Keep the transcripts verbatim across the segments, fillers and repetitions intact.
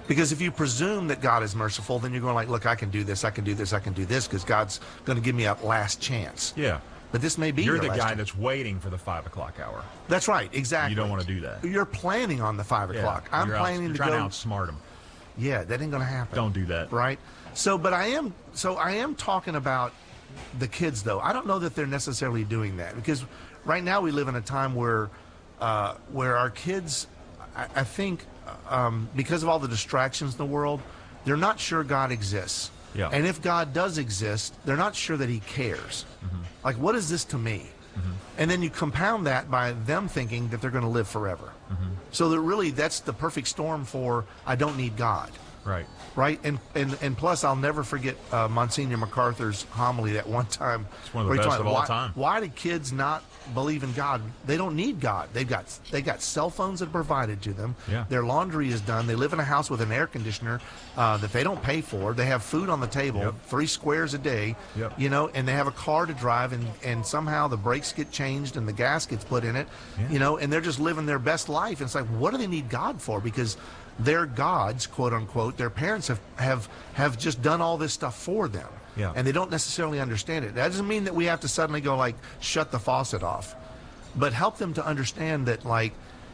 Because if you presume that God is merciful, then you're going like, look, I can do this, I can do this, I can do this, because God's going to give me a last chance. Yeah. But this may be You're your the last guy chance. that's waiting for the five o'clock hour. That's right, exactly. You don't want to do that. You're planning on the five Yeah. o'clock. I'm you're out, planning you're to trying go. to outsmart them. Yeah, that ain't going to happen. Don't do that. Right? So, but I am, so I am talking about the kids, though. I don't know that they're necessarily doing that, because right now we live in a time where, uh, where our kids, I, I think, um, because of all the distractions in the world, they're not sure God exists. Yeah. And if God does exist, they're not sure that he cares. Mm-hmm. Like, what is this to me? Mm-hmm. And then you compound that by them thinking that they're going to live forever. Mm-hmm. So that really, that's the perfect storm for, I don't need God. Right. Right, and, and and plus, I'll never forget uh, Monsignor MacArthur's homily that one time. It's one of the where he best talked of about all why, time. Why do kids not believe in God? They don't need God. They've got they got cell phones that are provided to them. Yeah. Their laundry is done. They live in a house with an air conditioner uh, that they don't pay for. They have food on the table, Yep. three squares a day. Yep. You know, and they have a car to drive, and and somehow the brakes get changed and the gas gets put in it. Yeah. You know, and they're just living their best life. And it's like, what do they need God for? Because their gods, quote unquote, their parents have, have have just done all this stuff for them. Yeah. And they don't necessarily understand it. That doesn't mean that we have to suddenly go like, shut the faucet off. But help them to understand that, like,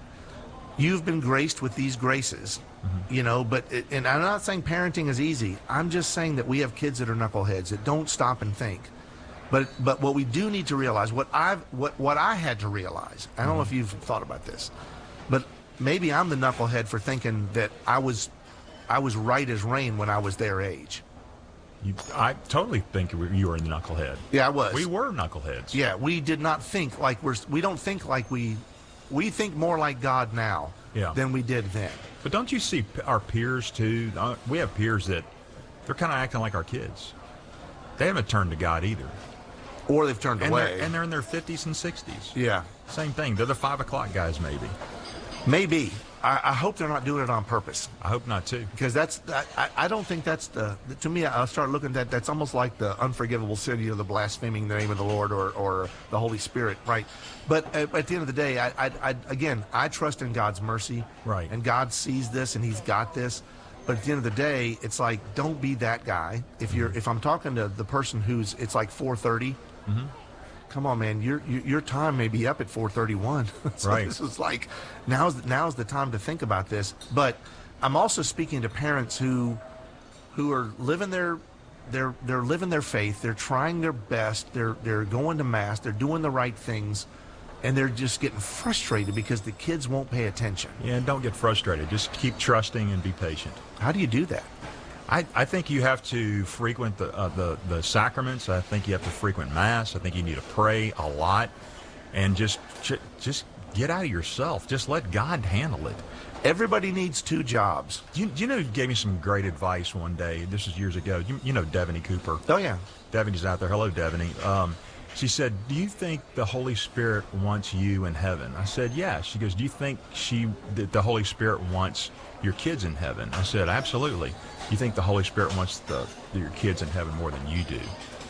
you've been graced with these graces, mm-hmm. you know, but, it, and I'm not saying parenting is easy. I'm just saying that we have kids that are knuckleheads that don't stop and think. But but what we do need to realize, what I've what, what I had to realize, I don't mm-hmm. know if you've thought about this, but maybe I'm the knucklehead for thinking that I was I was right as rain when I was their age. You, I totally think you were a knucklehead. Yeah, I was. We were knuckleheads. Yeah, we did not think like we're. We don't think like we. We think more like God now yeah. than we did then. But don't you see our peers too? Uh, we have peers that they're kind of acting like our kids. They haven't turned to God either. Or they've turned and away. They're, and they're in their fifties and sixties. Yeah. Same thing. They're the five o'clock guys, maybe. Maybe. I, I hope they're not doing it on purpose. I hope not too. Because that's, I, I don't think that's the, to me, I start looking at that, that's almost like the unforgivable sin, you know, the blaspheming the name of the Lord or, or the Holy Spirit, right? But at, at the end of the day, I, I, I, again, I trust in God's mercy. Right. And God sees this and he's got this. But at the end of the day, it's like, don't be that guy. If you're, if I'm talking to the person who's, it's like four thirty, mm-hmm. come on, man, your your time may be up at four thirty-one. So right. This is like, now's now's the time to think about this. But I'm also speaking to parents who who are living their they're they're living their faith. They're trying their best. They're they're going to mass. They're doing the right things, and they're just getting frustrated because the kids won't pay attention. Yeah, don't get frustrated. Just keep trusting and be patient. How do you do that? I, I think you have to frequent the, uh, the the sacraments. I think you have to frequent Mass. I think you need to pray a lot, and just just get out of yourself. Just let God handle it. Everybody needs two jobs. You, you know, you gave me some great advice one day. This is years ago. You, you know Devaney Cooper. Oh, yeah. Devaney's out there. Hello, Devaney. Um, she said, do you think the Holy Spirit wants you in heaven? I said, yeah. She goes, do you think she that the Holy Spirit wants your kids in heaven? I said, absolutely. You think the Holy Spirit wants the, your kids in heaven more than you do?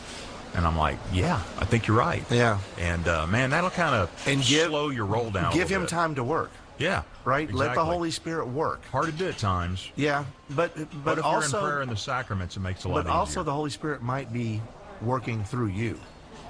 And I'm like, yeah, I think you're right. Yeah. And, uh, man, that'll kind of slow your roll down Give a him bit. time to work. Yeah. Right? Exactly. Let the Holy Spirit work. Hard to do at times. Yeah. But but, But if also, you're in prayer and the sacraments, it makes it a lot but easier. also the Holy Spirit might be working through you.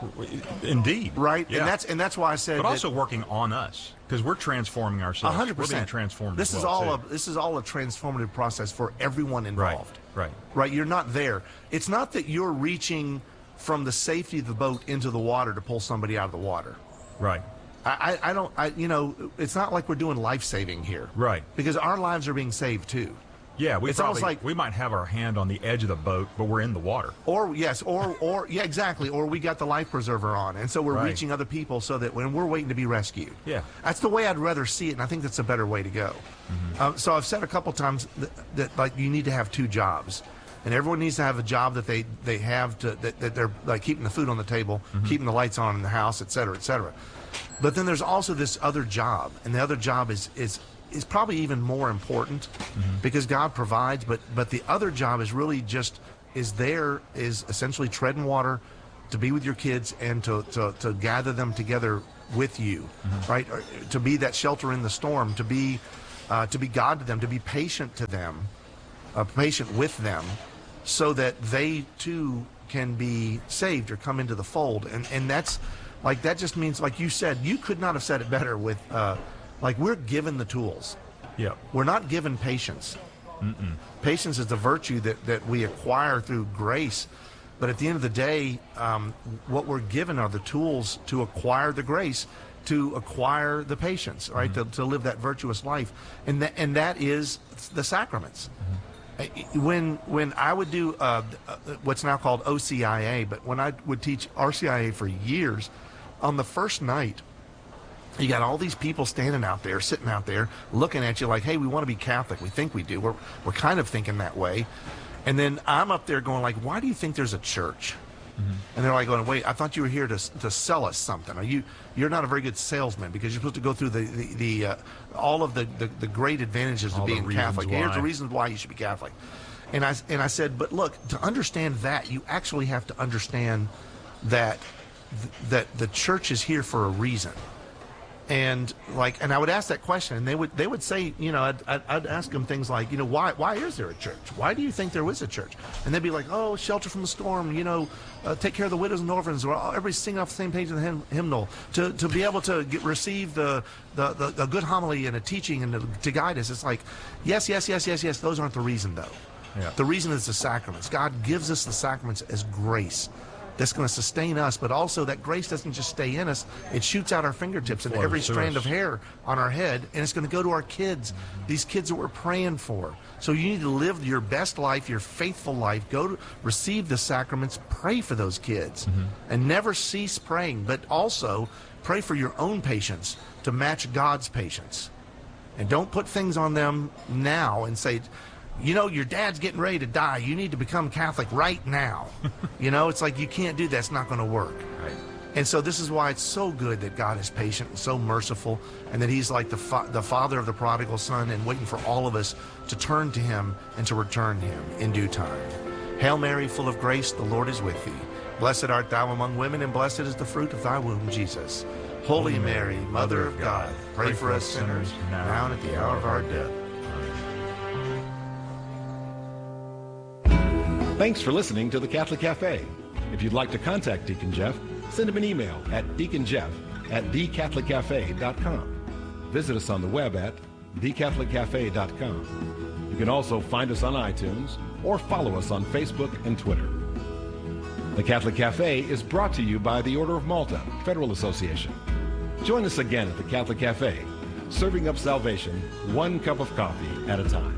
Indeed. Right? Yeah. And that's and that's why I said But that also working on us, because we're transforming ourselves. one hundred percent. We're being transformed This as is well, all too. a this is all a transformative process for everyone involved. Right. Right. Right? You're not there. It's not that you're reaching from the safety of the boat into the water to pull somebody out of the water. Right. I, I, I don't, I, you know, it's not like we're doing life saving here. Right. Because our lives are being saved too. Yeah, we It's probably, almost like- we might have our hand on the edge of the boat, but we're in the water. Or, yes, or, or, yeah, exactly. Or we got the life preserver on. And so we're Right. reaching other people so that when we're waiting to be rescued. Yeah. That's the way I'd rather see it. And I think that's a better way to go. Mm-hmm. uh, so I've said a couple times that, that, like, you need to have two jobs. And everyone needs to have a job that they, they have to, that, that they're like keeping the food on the table, mm-hmm. keeping the lights on in the house, et cetera, et cetera. But then there's also this other job, and the other job is is is probably even more important mm-hmm. because God provides. But but the other job is really just is there is essentially treading water, to be with your kids and to to, to gather them together with you, mm-hmm. right? Or to be that shelter in the storm, to be uh, to be God to them, to be patient to them. a patient with them so that they too can be saved or come into the fold. And and that's like, that just means, like you said, you could not have said it better with, uh, like, we're given the tools. Yeah. We're not given patience. Mm-mm. Patience is a virtue that, that we acquire through grace. But at the end of the day, um, what we're given are the tools to acquire the grace, to acquire the patience, right? Mm-hmm. To, to live that virtuous life. And that, and that is the sacraments. Mm-hmm. When when I would do uh, what's now called O C I A, but when I would teach R C I A for years, on the first night, you got all these people standing out there, sitting out there, looking at you like, hey, we want to be Catholic. We think we do. We're, we're kind of thinking that way. And then I'm up there going like, why do you think there's a church? Mm-hmm. And they're like going, wait, I thought you were here to to sell us something. Are you, you're not a very good salesman because you're supposed to go through the, the, the uh, all of the, the, the great advantages all of being Catholic. Why. Here's the reasons why you should be Catholic. And I, and I said, but look, to understand that, you actually have to understand that that the church is here for a reason. And like, and I would ask that question, and they would they would say, you know, I'd, I'd, I'd ask them things like, you know, why why is there a church? Why do you think there was a church? And they'd be like, oh, shelter from the storm, you know, uh, take care of the widows and orphans, or everybody's singing off the same page of the hymn, hymnal, to to be able to get, receive the, the, the a good homily and a teaching and to, to guide us. It's like, yes, yes, yes, yes, yes. Those aren't the reason, though. Yeah. The reason is the sacraments. God gives us the sacraments as grace that's going to sustain us, but also that grace doesn't just stay in us, it shoots out our fingertips into every strand of hair on our head, and it's going to go to our kids, mm-hmm. these kids that we're praying for. So you need to live your best life, your faithful life, go to receive the sacraments, pray for those kids, mm-hmm. and never cease praying, but also pray for your own patience to match God's patience. And don't put things on them now and say, you know, your dad's getting ready to die. You need to become Catholic right now. You know, it's like you can't do that. It's not going to work. Right. And so this is why it's so good that God is patient and so merciful, and that he's like the fa- the father of the prodigal son and waiting for all of us to turn to him and to return him in due time. Hail Mary, full of grace, the Lord is with thee. Blessed art thou among women, and blessed is the fruit of thy womb, Jesus. Holy, Holy Mary, Mary, Mother of God, pray, pray for us sinners, now and at the hour of our death. Thanks for listening to the Catholic Cafe. If you'd like to contact Deacon Jeff, send him an email at deaconjeff at the catholic cafe dot com. Visit us on the web at the catholic cafe dot com. You can also find us on iTunes or follow us on Facebook and Twitter. The Catholic Cafe is brought to you by the Order of Malta Federal Association. Join us again at the Catholic Cafe, serving up salvation one cup of coffee at a time.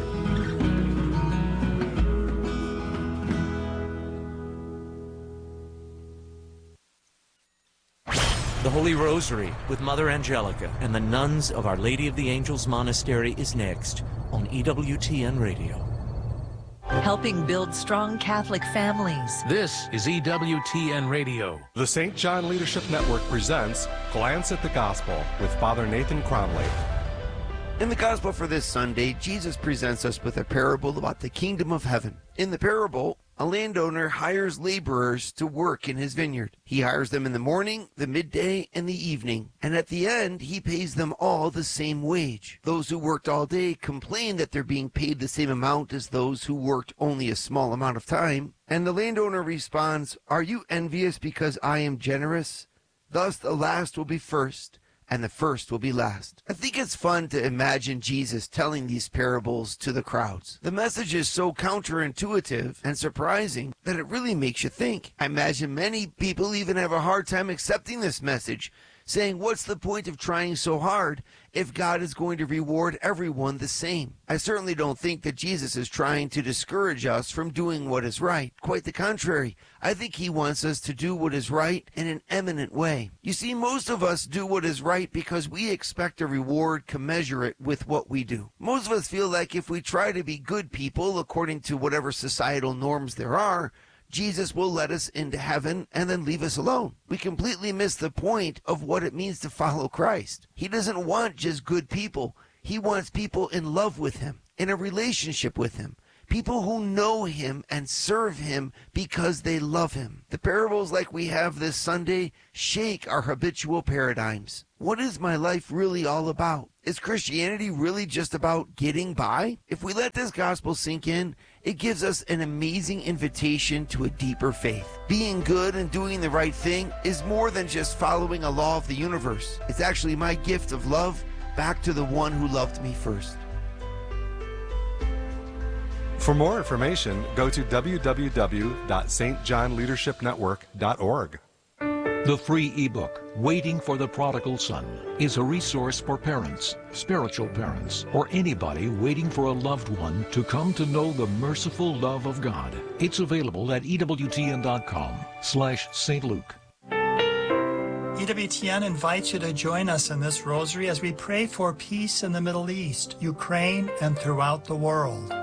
The Holy Rosary with Mother Angelica and the nuns of Our Lady of the Angels Monastery is next on E W T N Radio. Helping build strong Catholic families. This is E W T N Radio. The Saint John Leadership Network presents Glance at the Gospel with Father Nathan Cromley. In the Gospel for this Sunday, Jesus presents us with a parable about the kingdom of heaven. In the parable, a landowner hires laborers to work in his vineyard. He hires them in the morning, the midday, and the evening. And at the end, he pays them all the same wage. Those who worked all day complain that they're being paid the same amount as those who worked only a small amount of time. And the landowner responds, "Are you envious because I am generous? Thus the last will be first, and the first will be last." I think it's fun to imagine Jesus telling these parables to the crowds. The message is so counterintuitive and surprising that it really makes you think. I imagine many people even have a hard time accepting this message, saying, what's the point of trying so hard if God is going to reward everyone the same? I certainly don't think that Jesus is trying to discourage us from doing what is right. Quite the contrary. I think he wants us to do what is right in an eminent way. You see, most of us do what is right because we expect a reward commensurate with what we do. Most of us feel like if we try to be good people according to whatever societal norms there are, Jesus will let us into heaven and then leave us alone. We completely miss the point of what it means to follow Christ. He doesn't want just good people. He wants people in love with him, in a relationship with him. People who know him and serve him because they love him. The parables like we have this Sunday shake our habitual paradigms. What is my life really all about? Is Christianity really just about getting by? If we let this gospel sink in, it gives us an amazing invitation to a deeper faith. Being good and doing the right thing is more than just following a law of the universe. It's actually my gift of love back to the one who loved me first. For more information, go to w w w dot s t john leadership network dot org. The free ebook, Waiting for the Prodigal Son, is a resource for parents, spiritual parents, or anybody waiting for a loved one to come to know the merciful love of God. It's available at E W T N dot com slash Saint Luke. E W T N invites you to join us in this rosary as we pray for peace in the Middle East, Ukraine, and throughout the world.